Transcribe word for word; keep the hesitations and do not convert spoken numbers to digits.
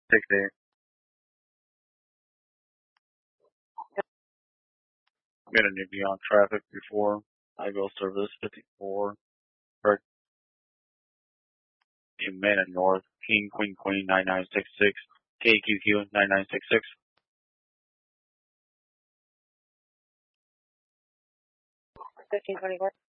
sixty. Been a newbie on traffic before. I will service fifty-four. Correct. In Man and North. King, Queen, Queen, nine nine six six. K Q Q, nine nine six six. fifteen twenty-four.